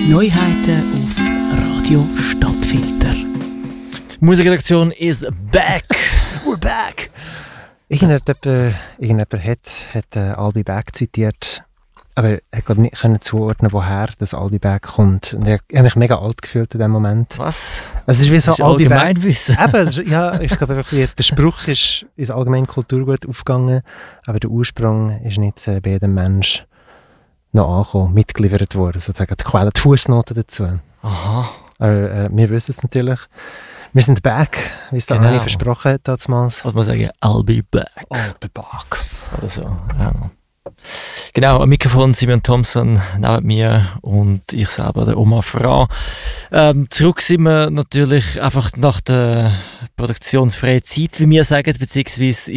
Neuheiten auf Radio Stadtfilter. Die Musikredaktion is back. We're back. Irgendjemand hat I'll Be Back zitiert, aber er konnte nicht zuordnen, woher das I'll Be Back kommt. Und ich habe mich mega alt gefühlt in dem Moment. Was? Es ist wie so I'll Be Back. Eben, ja, ich glaube einfach, der Spruch ist ins allgemeine Kulturgut aufgegangen, aber der Ursprung ist nicht bei jedem Mensch noch angekommen, mitgeliefert worden, sozusagen die Quelle, die Fußnoten dazu. Aha. Aber wir wissen es natürlich. Wir sind back, wie es der Anni versprochen hat damals. Was man sagen, I'll be back. I'll be back. Oder so, ja. Genau, am Mikrofon Simon Thompson neben mir und ich selber, der Omar Fra. Zurück sind wir natürlich einfach nach der produktionsfreien Zeit, wie wir sagen, beziehungsweise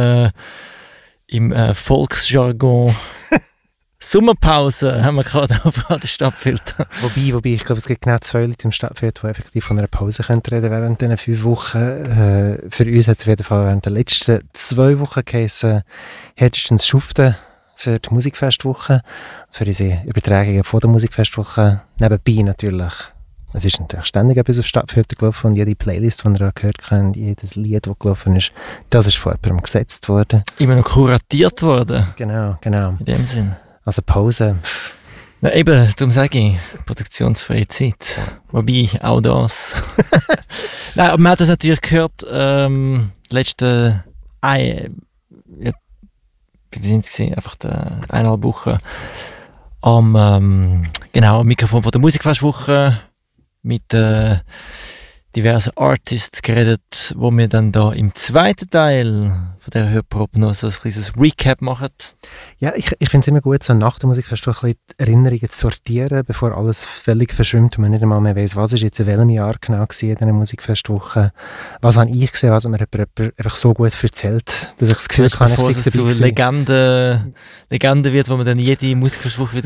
im Volksjargon. Sommerpause haben wir gerade auf der Stadtfilter. Wobei, ich glaube, es gibt genau 2 Leute im Stadtfilter, die effektiv von einer Pause reden können während diesen 5 Wochen. Für uns hat es auf jeden Fall während der letzten 2 Wochen geheißen, härtestens schuften für die Musikfestwoche, für unsere Übertragungen von der Musikfestwoche. Nebenbei natürlich. Es ist natürlich ständig etwas auf Stadtfilter gelaufen und jede Playlist, die ihr da gehört habt, jedes Lied, das gelaufen ist, das ist von jemandem gesetzt worden. Immer noch kuratiert worden. Genau. In dem Sinn. Also Pause. Na eben, darum sage ich, produktionsfreie Zeit. Wobei, auch das. Nein, aber man hat das natürlich gehört, letzte, wie sind es gewesen? Einfach 1,5 Wochen am Mikrofon von der Musikfestwoche mit diversen Artists geredet, wo wir dann da im zweiten Teil von der Hörprobe noch so ein kleines Recap machen. Ja, ich finde es immer gut, so nach der Musikfestwoche ein bisschen Erinnerungen zu sortieren, bevor alles völlig verschwimmt und man nicht einmal mehr weiss, was ist jetzt in welchem Jahr genau gewesen in dieser Musikfestwoche. Was habe ich gesehen, was mir jemand einfach so gut erzählt, dass ich das Gefühl habe, bevor es zu Legende wird, wo man dann jede Musikfestwoche wieder